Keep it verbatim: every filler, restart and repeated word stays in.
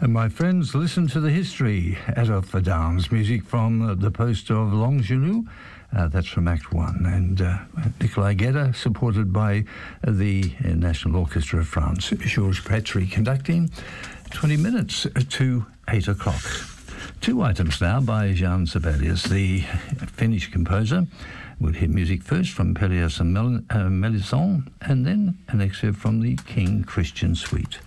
And my friends, listen to the history. Adolphe Dahn's music from uh, The Post of Longjumeau. Uh, that's from Act One. And uh, Nikolai Gedda, supported by uh, the uh, National Orchestra of France. Georges Prétry conducting. twenty minutes to eight o'clock. Two items now by Jan Sibelius, the Finnish composer. We'll hear music first from Pelléas and Mel- uh, Melisande, and then an excerpt from the King Christian Suite.